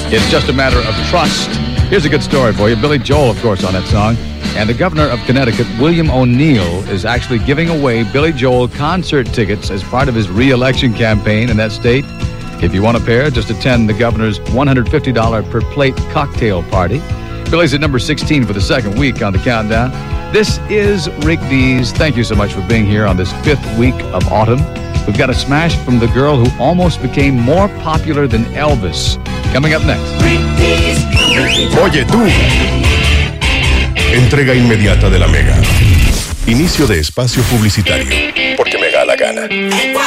It's Just a Matter of Trust. Here's a good story for you. Billy Joel, of course, on that song. And the governor of Connecticut, William O'Neill, is actually giving away Billy Joel concert tickets as part of his re-election campaign in that state. If you want a pair, just attend the governor's $150 per plate cocktail party. Billy's at number 16 for the second week on the countdown. This is Rick Dees. Thank you so much for being here on this fifth week of autumn. We've got a smash from the girl who almost became more popular than Elvis. Coming up next. Oye tú. Entrega inmediata de la Mega. Inicio de espacio publicitario. Porque me da la gana.